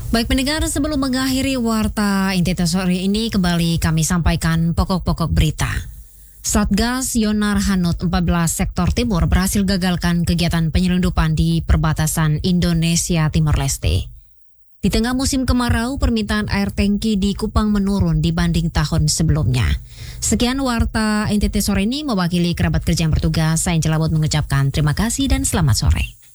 Baik pendengar, sebelum mengakhiri Warta Intita sore ini kembali kami sampaikan pokok-pokok berita. Satgas Yonar Hanut 14 Sektor Timur berhasil gagalkan kegiatan penyelundupan di perbatasan Indonesia Timor Leste. Di tengah musim kemarau, permintaan air tangki di Kupang menurun dibanding tahun sebelumnya. Sekian Warta NTT sore ini, mewakili kerabat kerja yang bertugas, saya Celabot mengucapkan terima kasih dan selamat sore.